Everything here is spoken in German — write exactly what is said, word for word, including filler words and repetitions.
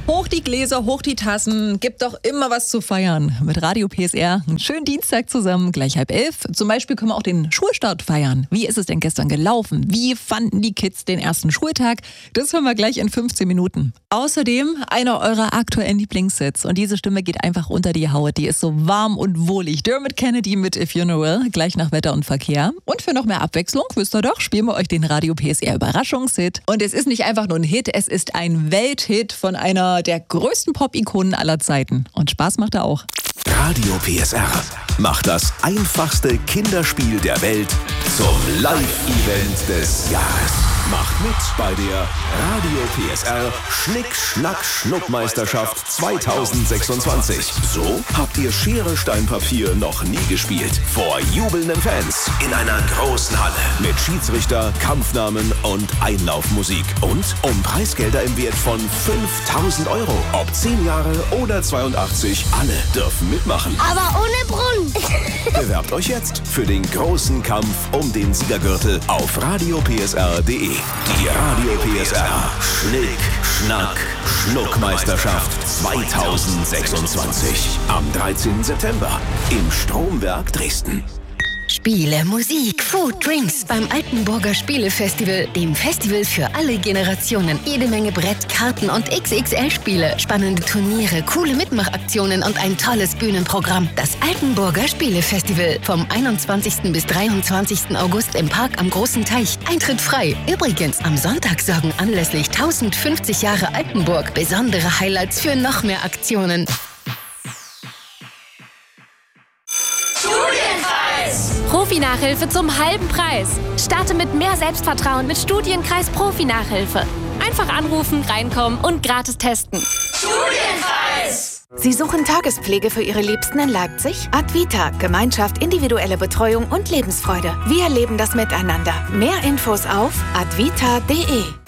Hoch die Gläser, hoch die Tassen, gibt doch immer was zu feiern. Mit Radio P S R einen schönen Dienstag zusammen, gleich halb elf. Zum Beispiel können wir auch den Schulstart feiern. Wie ist es denn gestern gelaufen? Wie fanden die Kids den ersten Schultag? Das hören wir gleich in fünfzehn Minuten. Außerdem einer eurer aktuellen Lieblingshits. Und diese Stimme geht einfach unter die Haut. Die ist so warm und wohlig. Dermot Kennedy mit A Funeral, gleich nach Wetter und Verkehr. Und für noch mehr Abwechslung, wisst ihr doch, spielen wir euch den Radio P S R Überraschungshit. Und es ist nicht einfach nur ein Hit, es ist ein Welthit von einer der größten Pop-Ikonen aller Zeiten. Und Spaß macht er auch. Radio P S R macht das einfachste Kinderspiel der Welt zum Live-Event des Jahres. Macht mit bei der Radio P S R Schnick-Schnack-Schnuck-Meisterschaft zweitausendsechsundzwanzig. So habt ihr Schere, Stein, Papier noch nie gespielt. Vor jubelnden Fans in einer großen Halle mit Schiedsrichter, Kampfnamen und Einlaufmusik. Und um Preisgelder im Wert von fünftausend Euro. Ob zehn Jahre oder zweiundachtzig, alle dürfen mitmachen. Aber ohne Brunnen. Bewerbt euch jetzt für den großen Kampf um den Siegergürtel auf radio p s r punkt d e. Die Radio P S R Schnick, Schnack, Schnuck-Meisterschaft zweitausendsechsundzwanzig. Am dreizehnten September im Stromwerk Dresden. Spiele, Musik, Food, Drinks beim Altenburger Spielefestival, dem Festival für alle Generationen. Jede Menge Brett, Karten und X X L-Spiele, spannende Turniere, coole Mitmachaktionen und ein tolles Bühnenprogramm. Das Altenburger Spielefestival vom einundzwanzigsten bis dreiundzwanzigsten August im Park am Großen Teich. Eintritt frei. Übrigens, am Sonntag sorgen anlässlich tausendfünfzig Jahre Altenburg besondere Highlights für noch mehr Aktionen. Profi-Nachhilfe zum halben Preis. Starte mit mehr Selbstvertrauen mit Studienkreis Profi-Nachhilfe. Einfach anrufen, reinkommen und gratis testen. Studienkreis! Sie suchen Tagespflege für Ihre Liebsten in Leipzig? Advita, Gemeinschaft, individuelle Betreuung und Lebensfreude. Wir leben das miteinander. Mehr Infos auf advita punkt d e.